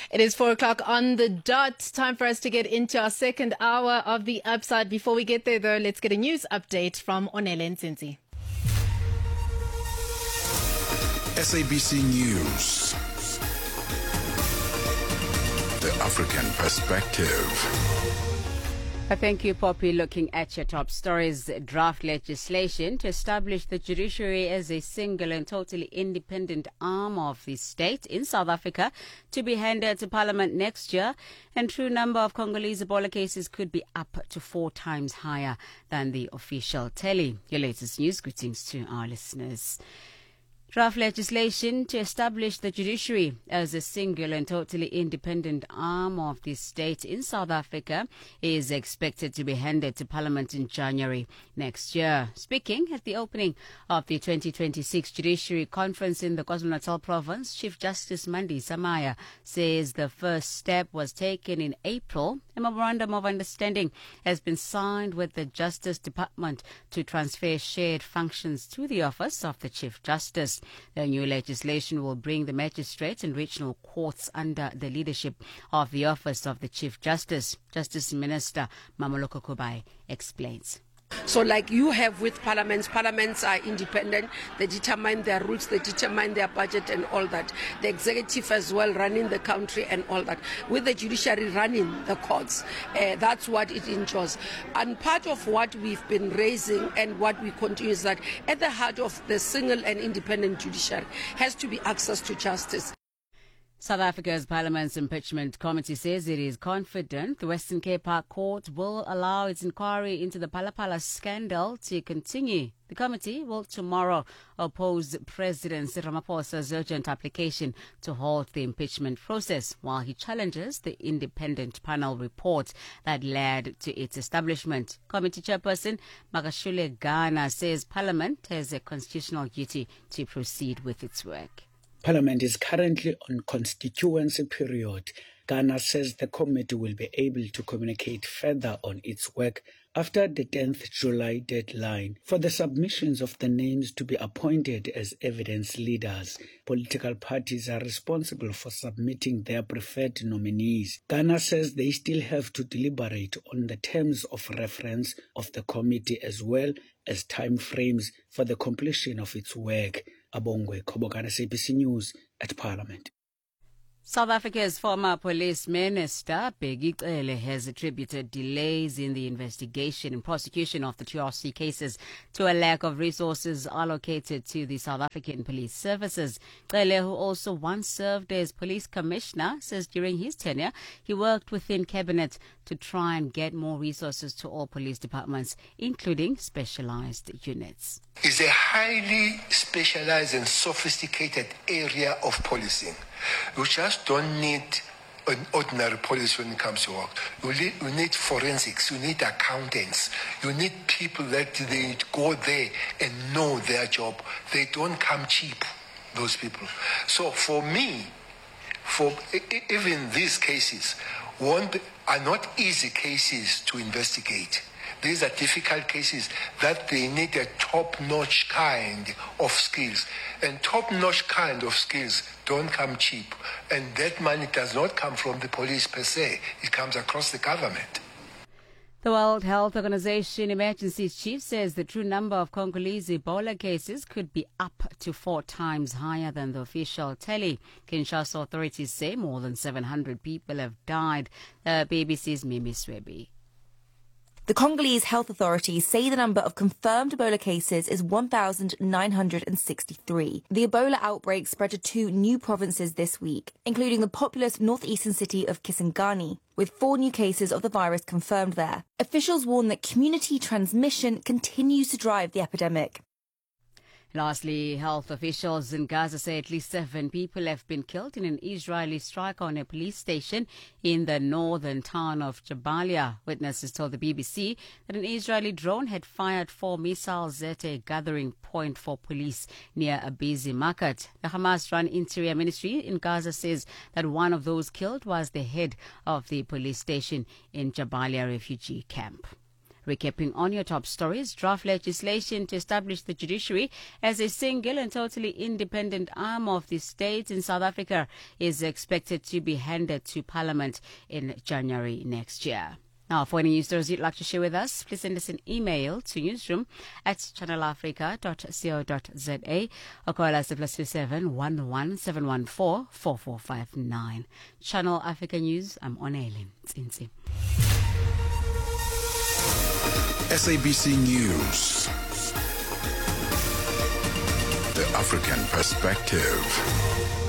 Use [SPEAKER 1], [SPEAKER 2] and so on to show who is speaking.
[SPEAKER 1] It is 4 o'clock on the dot. Time for us to get into our second hour of the Upside. Before we get there, though, let's get a news update from Onele Nsinzi.
[SPEAKER 2] SABC News. The African Perspective.
[SPEAKER 3] Thank you, Poppy. Looking at your top stories, draft legislation to establish the judiciary as a single and totally independent arm of the state in South Africa to be handed to Parliament next year, and true number of Congolese Ebola cases could be up to 4 times higher than the official tally. Your latest news. Greetings to our listeners. Draft legislation to establish the judiciary as a single and totally independent arm of the state in South Africa is expected to be handed to Parliament in January next year. Speaking at the opening of the 2026 Judiciary Conference in the KwaZulu-Natal province, Chief Justice Mandi Samaya says the first step was taken in April. A memorandum of understanding has been signed with the Justice Department to transfer shared functions to the Office of the Chief Justice. The new legislation will bring the magistrates and regional courts under the leadership of the Office of the Chief Justice. Justice Minister Mamoloko Kubai explains.
[SPEAKER 4] So like you have with parliaments are independent, they determine their rules, they determine their budget and all that. The executive as well running the country and all that. With the judiciary running the courts, that's what it ensures. And part of what we've been raising and what we continue is that at the heart of the single and independent judiciary has to be access to justice.
[SPEAKER 3] South Africa's Parliament's Impeachment Committee says it is confident the Western Cape High Court will allow its inquiry into the Phala scandal to continue. The committee will tomorrow oppose President Cyril Ramaphosa's urgent application to halt the impeachment process, while he challenges the independent panel report that led to its establishment. Committee Chairperson Makashule Ghana says Parliament has a constitutional duty to proceed with its work.
[SPEAKER 5] Parliament is currently on constituency period. Ghana says the committee will be able to communicate further on its work after the 10th July deadline for the submissions of the names to be appointed as evidence leaders. Political parties are responsible for submitting their preferred nominees. Ghana says they still have to deliberate on the terms of reference of the committee as well as time frames for the completion of its work. Abongwe Kobokara, SABC News at Parliament.
[SPEAKER 3] South Africa's former police minister, Bheki Cele, has attributed delays in the investigation and prosecution of the TRC cases to a lack of resources allocated to the South African police services. Cele, who also once served as police commissioner, says during his tenure, he worked within cabinet to try and get more resources to all police departments, including specialized units.
[SPEAKER 6] It's a highly specialized and sophisticated area of policing. You just don't need an ordinary police when it comes to work. You need forensics, you need accountants, you need people that they go there and know their job. They don't come cheap, those people. So for me, even these cases are not easy cases to investigate. These are difficult cases that they need a top-notch kind of skills. And top-notch kind of skills don't come cheap. And that money does not come from the police per se. It comes across the government.
[SPEAKER 3] The World Health Organization emergency chief says the true number of Congolese Ebola cases could be up to 4 times higher than the official tally. Kinshasa authorities say more than 700 people have died. BBC's Mimi Swebi.
[SPEAKER 7] The Congolese health authorities say the number of confirmed Ebola cases is 1,963. The Ebola outbreak spread to 2 new provinces this week, including the populous northeastern city of Kisangani, with 4 new cases of the virus confirmed there. Officials warn that community transmission continues to drive the epidemic.
[SPEAKER 3] Lastly, health officials in Gaza say at least 7 people have been killed in an Israeli strike on a police station in the northern town of Jabalia. Witnesses told the BBC that an Israeli drone had fired 4 missiles at a gathering point for police near a busy market. The Hamas-run Interior Ministry in Gaza says that one of those killed was the head of the police station in Jabalia refugee camp. Recapping on your top stories, draft legislation to establish the judiciary as a single and totally independent arm of the state in South Africa is expected to be handed to Parliament in January next year. Now, for any news stories you'd like to share with us, please send us an email to newsroom@channelafrica.co.za or call us at +27 11 714 4459. Channel Africa News, I'm Onele Ntsintsi.
[SPEAKER 2] SABC News. The African Perspective.